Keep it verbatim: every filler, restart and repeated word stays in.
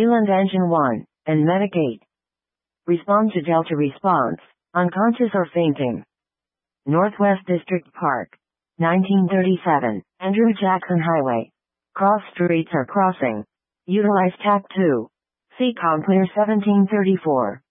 Leland Engine one, and Medic eight. Respond to Delta response, unconscious or fainting. Northwest District Park. nineteen thirty-seven, Andrew Jackson Highway. Cross streets are crossing. Utilize T A C two. C-Com clear seventeen thirty-four.